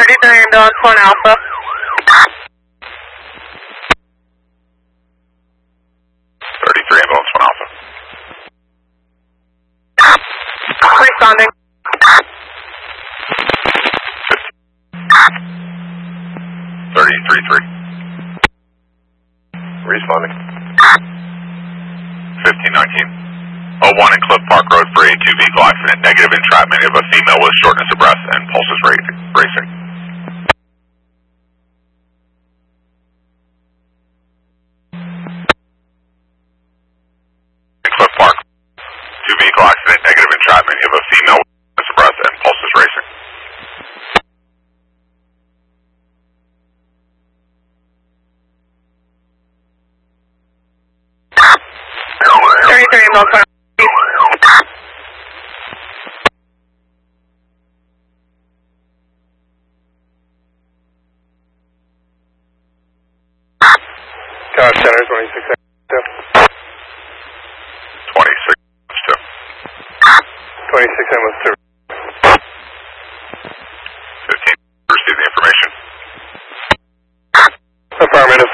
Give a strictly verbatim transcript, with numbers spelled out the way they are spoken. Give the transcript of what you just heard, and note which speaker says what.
Speaker 1: thirty-three ambulance one Alpha.
Speaker 2: thirty-three ambulance one Alpha.
Speaker 1: Responding.
Speaker 2: thirty-three three. Responding. fifteen nineteen. oh one in Cliff Park Road for a two vehicle accident. Negative entrapment of a female with shortness of breath and pulses racing. Cliff Park. Two vehicle accident. Negative entrapment of a female with shortness of breath and pulses racing.
Speaker 1: thirty-three ambulance one.
Speaker 3: Tower Center, twenty-six two.
Speaker 2: twenty-six two.
Speaker 3: twenty-six ambulance two.
Speaker 2: fifteen. Receive the information.
Speaker 3: Affirmative.